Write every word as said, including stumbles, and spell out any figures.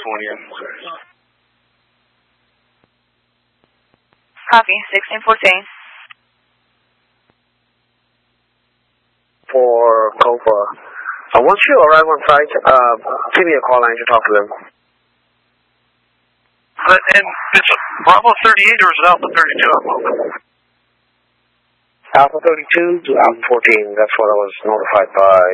California. Copy, sixteen fourteen. For Cobra. Uh, once you arrive on site, uh, give me a call. I need to talk to them. But, and it's Bravo thirty-eight or is it Alpha thirty-two? Alpha thirty-two to Alpha fourteen. That's what I was notified by